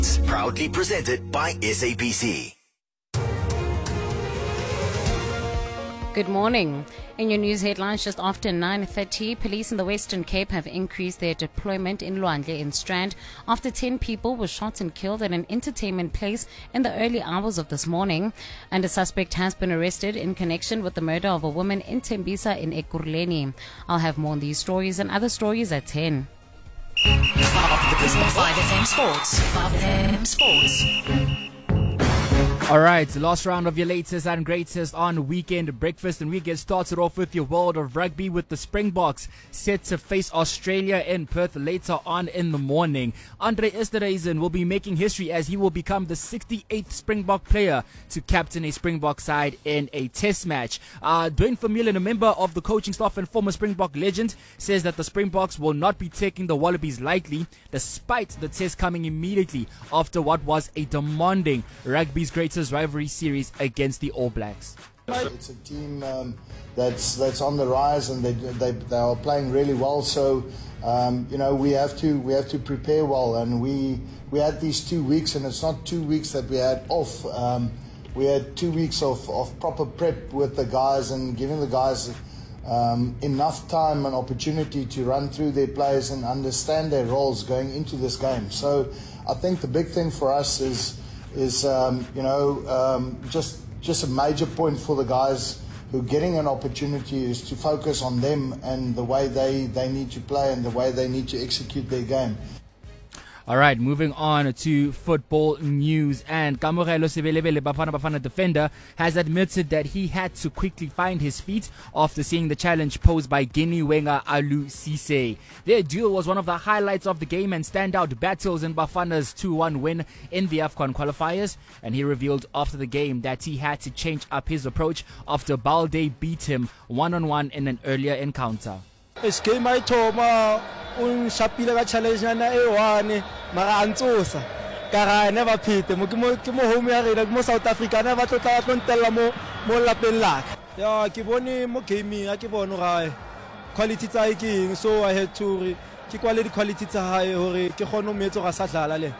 Proudly presented by SABC. Good morning. In your news headlines, just after 9:30, police in the Western Cape have increased their deployment in Lwandle in Strand after 10 people were shot and killed at an entertainment place in the early hours of this morning. And a suspect has been arrested in connection with the murder of a woman in Tembisa in Ekurhuleni. I'll have more on these stories and other stories at 10. 5FM Sports. 5FM Sports. All right, last round of your latest and greatest on Weekend Breakfast, and we get started off with your world of rugby with the Springboks set to face Australia in Perth later on in the morning. Andre Esterhuizen will be making history as he will become the 68th Springbok player to captain a Springbok side in a test match. Dwayne Vermeulen, a member of the coaching staff and former Springbok legend, says that the Springboks will not be taking the Wallabies lightly, despite the test coming immediately after what was a demanding rugby's greatest rivalry series against the All Blacks. It's a team that's on the rise, and they are playing really well. So we have to prepare well, and we had these 2 weeks, and it's not 2 weeks that we had off. We had 2 weeks of proper prep with the guys and giving the guys enough time and opportunity to run through their plays and understand their roles going into this game. So I think the big thing for us is just a major point for the guys who are getting an opportunity is to focus on them and the way they need to play and the way they need to execute their game. All right, moving on to football news. And Kamohelo Sebelebele, Bafana defender, has admitted that he had to quickly find his feet after seeing the challenge posed by Guinea winger Aliou Cisse. Their duel was one of the highlights of the game and standout battles in Bafana's 2-1 win in the AFCON qualifiers. And he revealed after the game that he had to change up his approach after Balde beat him one-on-one in an earlier encounter. It's game I told un shapile ka challenge na e1 mara antsosa kara never pite mo home ya rena mo South Africa never tlotla tlontella mo lapeng la ya ke bone mo gaming a ke bone gae quality tsa e keng, so I had to ke kwale di quality tsa hae hore ke kgone mo metso ga sa dlala le.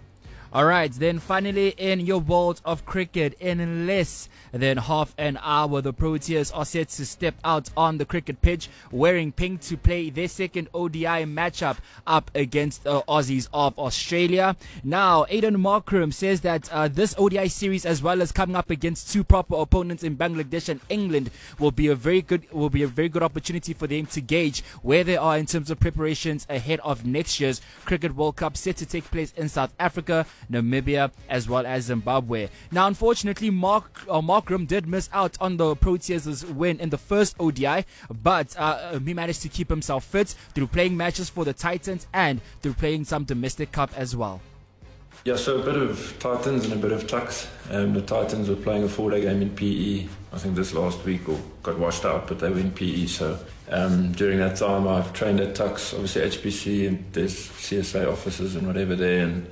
All right, then finally in your world of cricket, in less than half an hour, the Proteas are set to step out on the cricket pitch wearing pink to play their second ODI matchup up against the Aussies of Australia. Now, Aiden Markram says that this ODI series, as well as coming up against two proper opponents in Bangladesh and England, will be a very good opportunity for them to gauge where they are in terms of preparations ahead of next year's Cricket World Cup set to take place in South Africa, Namibia, as well as Zimbabwe. Now, unfortunately, Markram did miss out on the Proteas' win in the first ODI, but he managed to keep himself fit through playing matches for the Titans and through playing some domestic cup as well. Yeah, so a bit of Titans and a bit of Tucks. The Titans were playing a 4-day game in PE, I think this last week, or got washed out, but they were in PE. So during that time, I've trained at Tucks, obviously HPC, and there's CSA offices and whatever there, and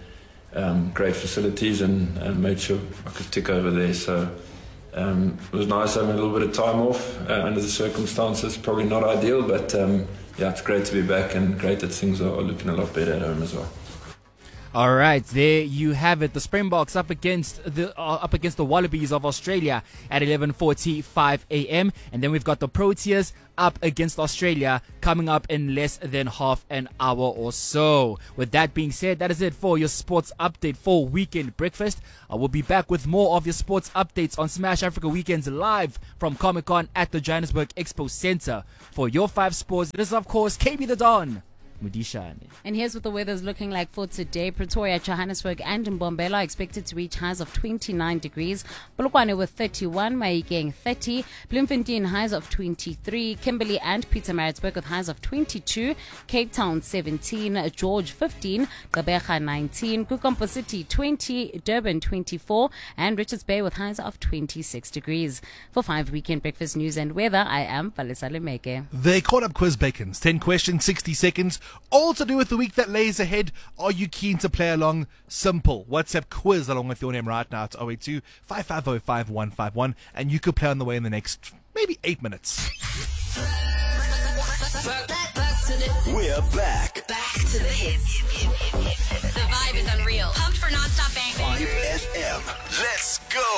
great facilities, and made sure I could tick over there. So it was nice having a little bit of time off under the circumstances. Probably not ideal, but yeah, it's great to be back, and great that things are looking a lot better at home as well. All right, there you have it. The Springboks up against the Wallabies of Australia at 11:45 a.m. And then we've got the Proteas up against Australia coming up in less than half an hour or so. With that being said, that is it for your sports update for Weekend Breakfast. I will be back with more of your sports updates on Smash Africa Weekends live from Comic-Con at the Johannesburg Expo Center. For your 5 sports, it is of course KB the Don. And here's what the weather's looking like for today. Pretoria, Johannesburg and Mbombela are expected to reach highs of 29 degrees. Polokwane with 31, Mahikeng 30, Bloemfontein highs of 23, Kimberley and Pietermaritzburg with highs of 22, Cape Town 17, George 15, Gqeberha 19, Kukompo City 20, Durban 24 and Richards Bay with highs of 26 degrees. For 5 Weekend Breakfast news and weather, I am Palesa Lemeke. They caught up Quiz Bacons. 10 questions, 60 seconds. All to do with the week that lays ahead. Are you keen to play along? Simple. WhatsApp quiz along with your name right now. It's 082 550 5151 and you could play on the way in the next maybe 8 minutes. We're back. Back to the hits. The vibe is unreal. Pumped for non-stop bang. 5 FM. Let's go.